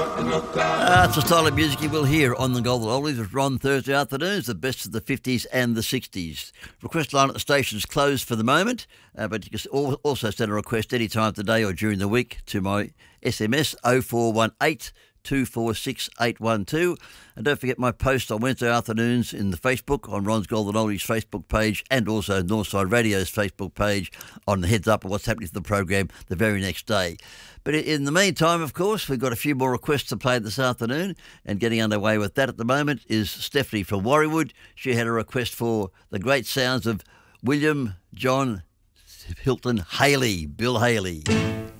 It's a style of music you will hear on the Golden Oldies with Ron Thursday afternoons, the best of the 50s and the 60s. Request line at the station is closed for the moment, but you can also send a request any time today or during the week to my SMS 0418 246 812. And don't forget my post on Wednesday afternoons in the Facebook on Ron's Golden Oldies Facebook page, and also Northside Radio's Facebook page on the heads up of what's happening to the program the very next day. But in the meantime, of course, we've got a few more requests to play this afternoon, and getting underway with that at the moment is Stephanie from Warriewood. She had a request for the great sounds of William John Hilton Haley, Bill Haley.